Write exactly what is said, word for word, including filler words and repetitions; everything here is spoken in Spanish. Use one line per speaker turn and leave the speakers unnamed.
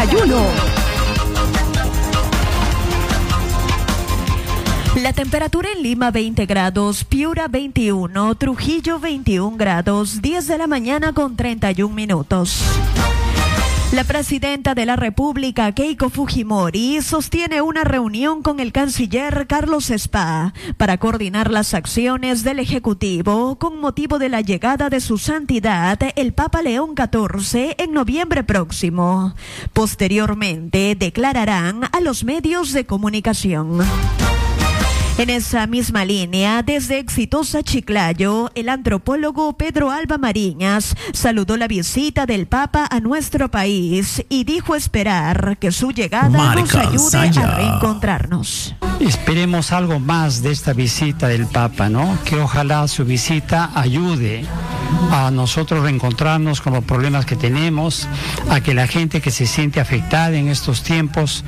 y uno. La temperatura en Lima veinte grados, Piura veintiuno, Trujillo veintiún grados, diez de la mañana con treinta y un minutos. La presidenta de la República, Keiko Fujimori, sostiene una reunión con el canciller Carlos Spa para coordinar las acciones del Ejecutivo con motivo de la llegada de su santidad, el Papa León catorce, en noviembre próximo. Posteriormente, declararán a los medios de comunicación. En esa misma línea, desde Exitosa Chiclayo, el antropólogo Pedro Alba Mariñas saludó la visita del Papa a nuestro país y dijo esperar que su llegada Marca nos ayude Saya. a reencontrarnos.
Esperemos algo más de esta visita del Papa, ¿no? Que ojalá su visita ayude a nosotros reencontrarnos con los problemas que tenemos, a que la gente que se siente afectada en estos tiempos